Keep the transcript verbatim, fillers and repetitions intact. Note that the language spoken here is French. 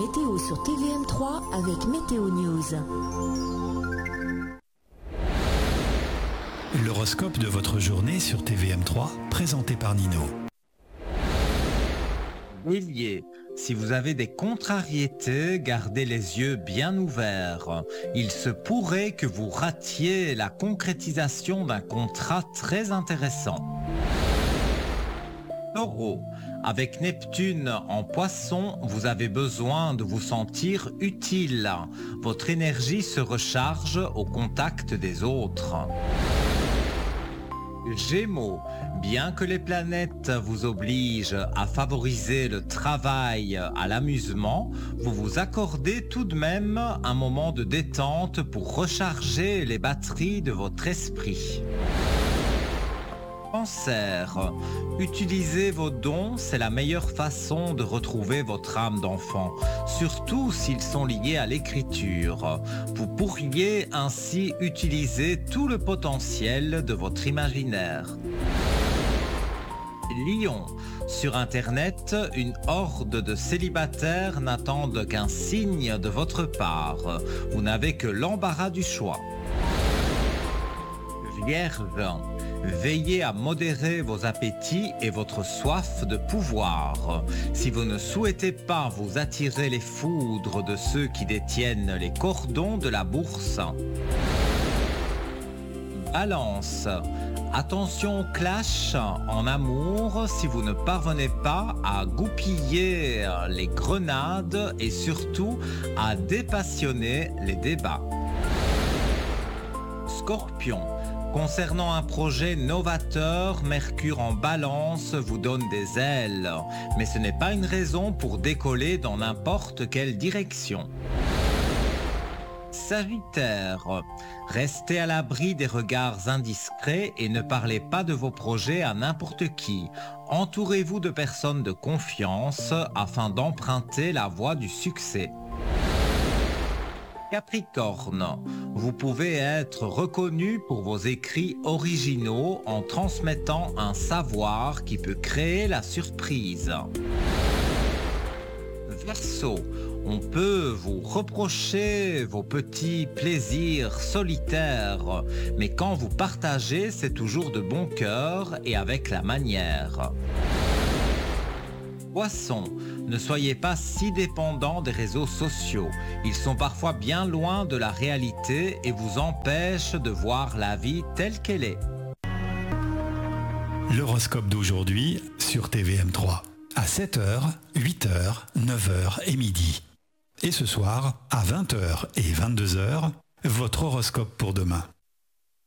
météo sur T V M trois avec Météo News. L'horoscope de votre journée sur T V M trois, présenté par Nino. Bélier, si vous avez des contrariétés, gardez les yeux bien ouverts. Il se pourrait que vous ratiez la concrétisation d'un contrat très intéressant. Taureau, avec Neptune en Poisson, vous avez besoin de vous sentir utile. Votre énergie se recharge au contact des autres. Gémeaux, bien que les planètes vous obligent à favoriser le travail à l'amusement, vous vous accordez tout de même un moment de détente pour recharger les batteries de votre esprit. Cancer, utilisez vos dons, c'est la meilleure façon de retrouver votre âme d'enfant, surtout s'ils sont liés à l'écriture. Vous pourriez ainsi utiliser tout le potentiel de votre imaginaire. Lion, sur Internet, une horde de célibataires n'attendent qu'un signe de votre part. Vous n'avez que l'embarras du choix. Vierge, veillez à modérer vos appétits et votre soif de pouvoir. Si vous ne souhaitez pas vous attirer les foudres de ceux qui détiennent les cordons de la bourse. Balance, attention au clash en amour si vous ne parvenez pas à goupiller les grenades et surtout à dépassionner les débats. Scorpion, concernant un projet novateur, Mercure en Balance vous donne des ailes, mais ce n'est pas une raison pour décoller dans n'importe quelle direction. Sagittaire, restez à l'abri des regards indiscrets et ne parlez pas de vos projets à n'importe qui. Entourez-vous de personnes de confiance afin d'emprunter la voie du succès. Capricorne, vous pouvez être reconnu pour vos écrits originaux en transmettant un savoir qui peut créer la surprise. Verseau, on peut vous reprocher vos petits plaisirs solitaires, mais quand vous partagez, c'est toujours de bon cœur et avec la manière. Poisson, ne soyez pas si dépendant des réseaux sociaux. Ils sont parfois bien loin de la réalité et vous empêchent de voir la vie telle qu'elle est. L'horoscope d'aujourd'hui sur T V M trois. À sept heures, huit heures, neuf heures et midi. Et ce soir, à vingt heures et vingt-deux heures, votre horoscope pour demain.